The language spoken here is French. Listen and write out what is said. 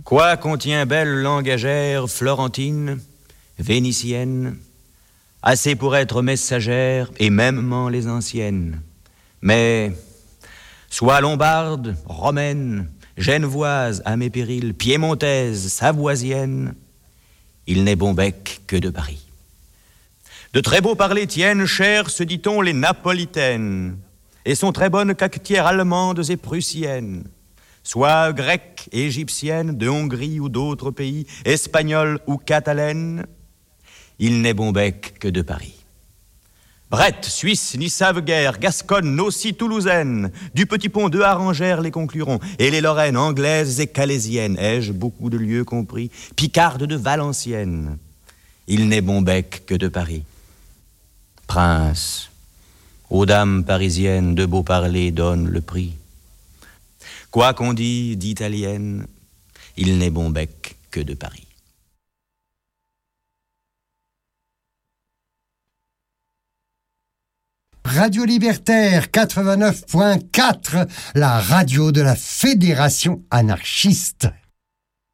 Quoi contient belle langagère florentine, vénitienne, assez pour être messagère et mêmement les anciennes. Mais, soit lombarde, romaine, genevoise à mes périls, piémontaise, savoisienne, il n'est bon bec que de Paris. De très beaux parlers tiennent, chères, se dit-on, les napolitaines, et sont très bonnes cacetières allemandes et prussiennes, soit grecques, égyptiennes, de Hongrie ou d'autres pays, espagnoles ou catalaines, il n'est bon bec que de Paris. Brette, Suisse, n'y savent guère, Gasconne, aussi toulousaine, du petit pont de Harengères les concluront, et les Lorraines, anglaises et calaisiennes, ai-je beaucoup de lieux compris, Picarde de Valenciennes, il n'est bon bec que de Paris. Prince, aux dames parisiennes de beau parler donne le prix. Quoi qu'on dit d'italienne, il n'est bon bec que de Paris. Radio Libertaire 89.4, la radio de la Fédération anarchiste.